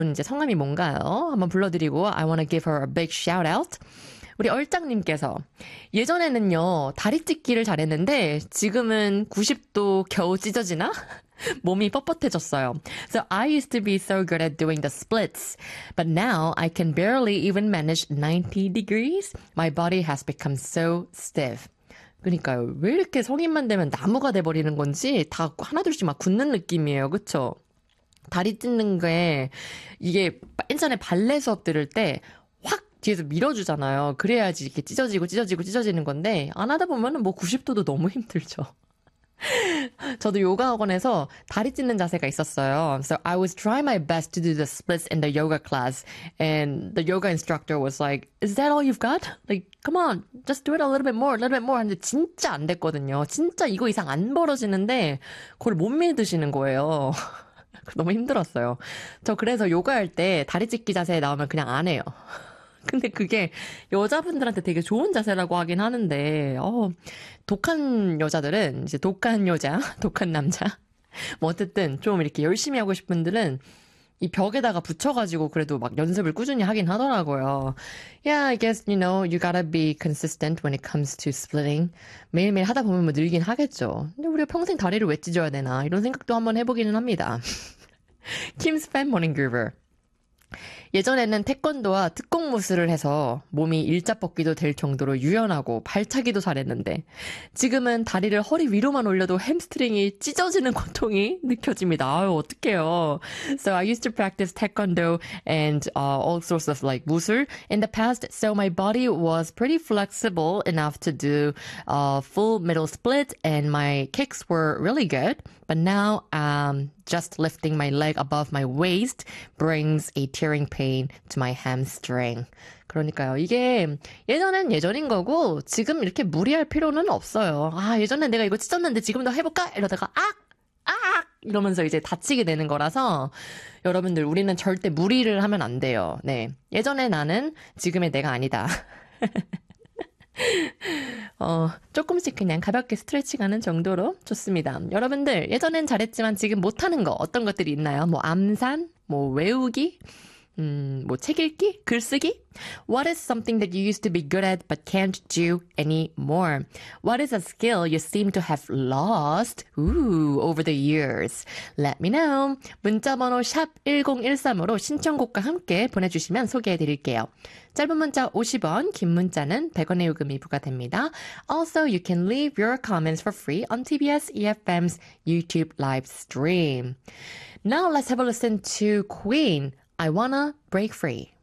이제 성함이 뭔가요? 한번 불러드리고 I wanna give her a big shout out. 우리 얼짱님께서 예전에는요 다리 찢기를 잘했는데 지금은 90도 겨우 찢어지나? 몸이 뻣뻣해졌어요. So I used to be so good at doing the splits, but now I can barely even manage 90 degrees. My body has become so stiff. 그러니까요. 왜 이렇게 성인만 되면 나무가 돼버리는 건지 다 하나둘씩 막 굳는 느낌이에요. 그쵸? 다리 찢는 게 이게 예전에 발레 수업 들을 때 확 뒤에서 밀어주잖아요. 그래야지 이렇게 찢어지는 건데 안 하다 보면은 뭐 90도도 너무 힘들죠. 저도 요가 학원에서 다리 찢는 자세가 있었어요. So I was trying my best to do the splits in the yoga class. And the yoga instructor was like, is that all you've got? Like, come on, just do it a little bit more. 하는데 진짜 안 됐거든요. 진짜 이거 이상 안 벌어지는데 그걸 못 믿으시는 거예요. 너무 힘들었어요. 저 그래서 요가할 때 다리 찢기 자세 나오면 그냥 안 해요. 근데 그게 여자분들한테 되게 좋은 자세라고 하긴 하는데, 독한 여자들은, 이제 독한 여자, 독한 남자. 뭐 어쨌든 좀 이렇게 열심히 하고 싶은 분들은 이 벽에다가 붙여가지고 그래도 막 연습을 꾸준히 하긴 하더라고요. Yeah, I guess, you gotta be consistent when it comes to splitting. 매일매일 하다 보면 뭐 늘긴 하겠죠. 근데 우리가 평생 다리를 왜 찢어야 되나, 이런 생각도 한번 해보기는 합니다. Kim's Fan Morning Groover. 예전에는 태권도와 특공무술을 해서 몸이 일자뻗기도 될 정도로 유연하고 발차기도 잘했는데 지금은 다리를 허리 위로만 올려도 햄스트링이 찢어지는 고통이 느껴집니다. 아유, 어떡해요. So I used to practice taekwondo and all sorts of like 무술 in the past, so my body was pretty flexible enough to do a full middle split and my kicks were really good. But now, just lifting my leg above my waist brings a tearing pain to my hamstring. 그러니까요. 이게 예전엔 예전인 거고 지금 이렇게 무리할 필요는 없어요. 아, 예전에 내가 이거 찢었는데 지금도 해볼까? 이러다가 이러면서 이제 다치게 되는 거라서 여러분들 우리는 절대 무리를 하면 안 돼요. 네. 예전에 나는 지금의 내가 아니다. 조금씩 그냥 가볍게 스트레칭하는 정도로 좋습니다. 여러분들 예전엔 잘했지만 지금 못하는 거 어떤 것들이 있나요? 뭐 암산, 뭐 외우기, 뭐 책 읽기, 글쓰기? What is something that you used to be good at but can't do anymore? What is a skill you seem to have lost over the years? Let me know. 문자번호 샵 1013으로 신청곡과 함께 보내주시면 소개해드릴게요. 짧은 문자 50원, 긴 문자는 100원의 요금이 부과됩니다. Also, you can leave your comments for free on TBS EFM's YouTube live stream. Now let's have a listen to Queen. I wanna break free.